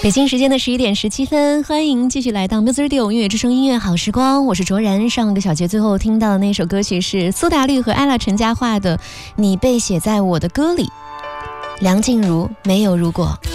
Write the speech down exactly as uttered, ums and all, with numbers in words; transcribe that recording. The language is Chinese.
北京时间的十一点十七分，欢迎继续来到 Music Radio 音乐之声音乐好时光，我是卓然。上个小节最后听到的那首歌曲是苏打绿和艾拉陈嘉桦的《你被写在我的歌里》。梁静茹没有如果。